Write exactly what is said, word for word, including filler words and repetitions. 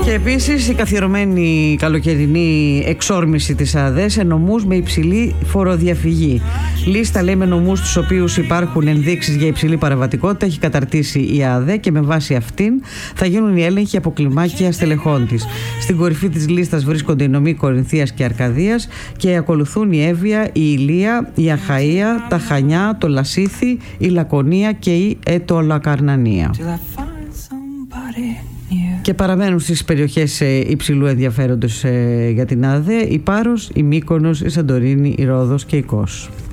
Και επίσης η καθιερωμένη καλοκαιρινή εξόρμηση της ΑΔΕ σε νομούς με υψηλή φοροδιαφυγή. Λίστα, λέει, με νομούς στους οποίους υπάρχουν ενδείξεις για υψηλή παραβατικότητα έχει καταρτήσει η ΑΔΕ και με βάση αυτήν θα γίνουν οι έλεγχοι από κλιμάκια στελεχών της. Στην κορυφή της λίστας βρίσκονται οι νομοί Κορινθίας και Αρκαδίας και ακολουθούν η Εύβοια, η Ηλία, η Αχαΐα, τα Χανιά, το Λασίθι, η Λακωνία και η Ετωλακαρνανία. Και παραμένουν στις περιοχές υψηλού ενδιαφέροντος για την ΑΔΕ η Πάρος, η Μύκονος, η Σαντορίνη, η Ρόδος και η Κos.